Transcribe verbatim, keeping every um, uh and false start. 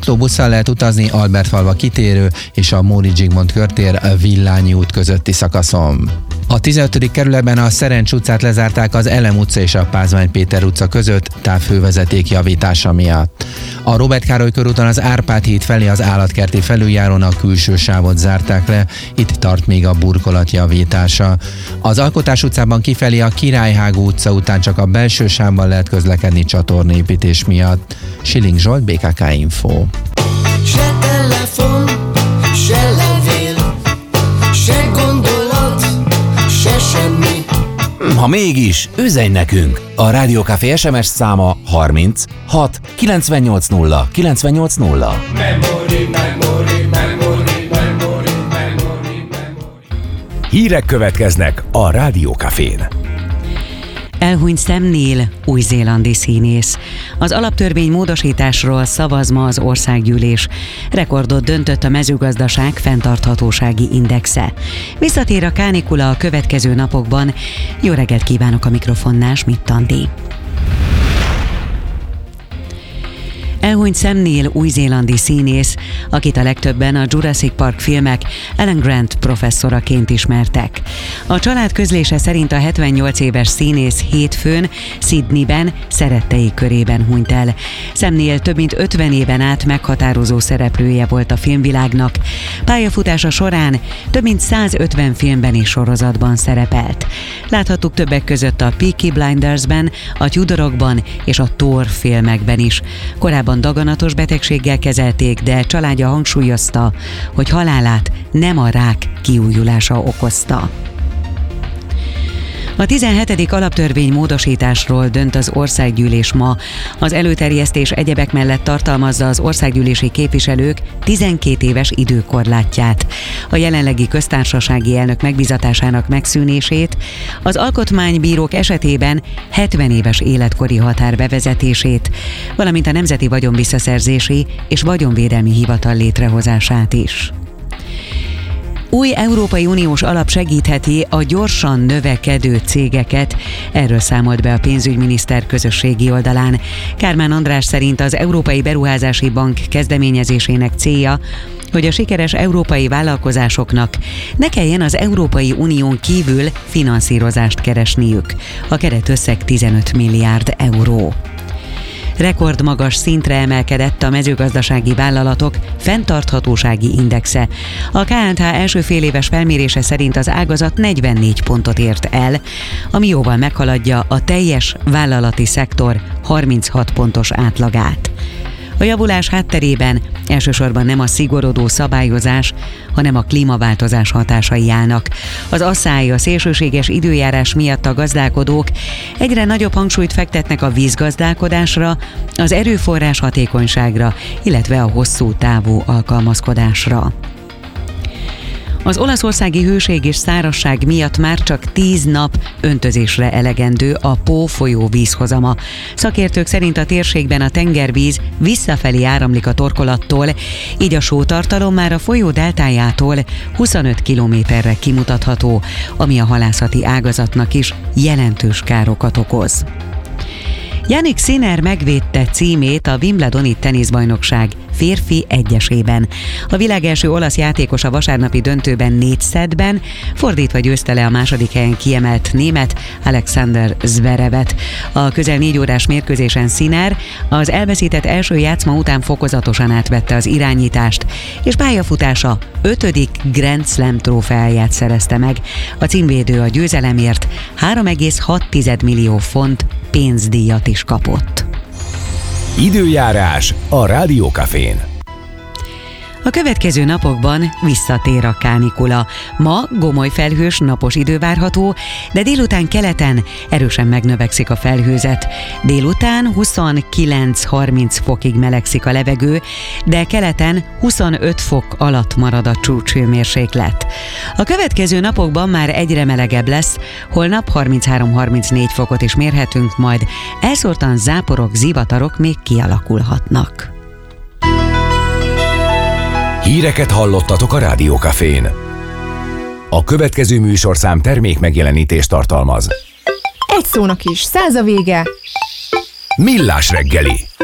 Pótlóbusszal lehet utazni Albertfalva kitérő és a Móricz Zsigmond körtér Villányi út közötti szakaszon. A tizenötödik kerületben a Szerencs utcát lezárták az Elem utca és a Pázmány Péter utca között távhővezeték javítása miatt. A Róbert Károly körúton az Árpád híd felé az állatkerti felüljárón a külső sávot zárták le, itt tart még a burkolat javítása. Az Alkotás utcában kifelé a Királyhágó utca után csak a belső sávban lehet közlekedni csatornaépítés miatt. Schilling Zsolt, bé ká ká Info. Se telefon, se levél, se gondolat, se semmi. Ha mégis, üzenj nekünk! A Rádió Café es em es száma harminc hat kilencvennyolc nulla kilencvennyolc nulla. Memory, memory, memory, memory, memory, memory. Hírek következnek a Rádió Cafén. Elhunyt Sam Neill, új-zélandi színész. Az alaptörvény módosításról szavaz ma az országgyűlés. Rekordot döntött a mezőgazdaság fenntarthatósági indexe. Visszatér a kánikula a következő napokban. Jó reggelt kívánok, a mikrofonnál Schmidt Andi. Elhunyt Sam Neill, új-zélandi színész, akit a legtöbben a Jurassic Park filmek Alan Grant professzoraként ismertek. A család közlése szerint a hetvennyolc éves színész hétfőn Sydneyben szerettei körében hunyt el. Sam Neill több mint ötven éven át meghatározó szereplője volt a filmvilágnak. Pályafutása során több mint százötven filmben és sorozatban szerepelt. Láthattuk többek között a Peaky Blindersben, a Tudorokban és a Thor filmekben is. Korábban daganatos betegséggel kezelték, de családja hangsúlyozta, hogy halálát nem a rák kiújulása okozta. A tizenhetedik alaptörvény módosításról dönt az országgyűlés ma. Az előterjesztés egyebek mellett tartalmazza az országgyűlési képviselők tizenkét éves időkorlátját, a jelenlegi köztársasági elnök megbízatásának megszűnését, az alkotmánybírók esetében hetven éves életkori határ bevezetését, valamint a Nemzeti Vagyonvisszaszerzési és Vagyonvédelmi Hivatal létrehozását is. Új Európai Uniós alap segítheti a gyorsan növekedő cégeket, erről számolt be a pénzügyminiszter közösségi oldalán. Kármán András szerint az Európai Beruházási Bank kezdeményezésének célja, hogy a sikeres európai vállalkozásoknak ne kelljen az Európai Unión kívül finanszírozást keresniük. A keretösszeg tizenöt milliárd euró. Rekordmagas szintre emelkedett a mezőgazdasági vállalatok fenntarthatósági indexe. A ká en há első féléves felmérése szerint az ágazat negyvennégy pontot ért el, ami jóval meghaladja a teljes vállalati szektor harminchat pontos átlagát. A javulás hátterében elsősorban nem a szigorodó szabályozás, hanem a klímaváltozás hatásai állnak. Az asszály, a szélsőséges időjárás miatt a gazdálkodók egyre nagyobb hangsúlyt fektetnek a vízgazdálkodásra, az erőforrás hatékonyságra, illetve a hosszú távú alkalmazkodásra. Az olaszországi hőség és szárazság miatt már csak tíz nap öntözésre elegendő a Pó folyó vízhozama. Szakértők szerint a térségben a tengervíz visszafelé áramlik a torkolattól, így a sótartalom már a folyó deltájától huszonöt kilométerre kimutatható, ami a halászati ágazatnak is jelentős károkat okoz. Jannik Sinner megvédte címét a Wimbledoni teniszbajnokság férfi egyesében. A világ első olasz játékos a vasárnapi döntőben négy szettben, fordítva győzte le a második helyen kiemelt német Alexander Zverevet. A közel négy órás mérkőzésen Sinner az elveszített első játszma után fokozatosan átvette az irányítást, és pályafutása ötödik Grand Slam trófeáját szerezte meg. A címvédő a győzelemért három egész hat millió font pénzdíjat is kapott. Időjárás a Rádió Cafén. A következő napokban visszatér a kánikula. Ma gomoly felhős, napos idő várható, de délután keleten erősen megnövekszik a felhőzet. Délután huszonkilenc-harminc fokig melegszik a levegő, de keleten huszonöt fok alatt marad a csúcshőmérséklet. A következő napokban már egyre melegebb lesz, holnap harminchárom-harmincnégy fokot is mérhetünk, majd elszórtan záporok, zivatarok még kialakulhatnak. Híreket hallottatok a Rádió Cafén. A következő műsorszám termék megjelenítést tartalmaz. Egy szónak is, száz a vége. Millás reggeli.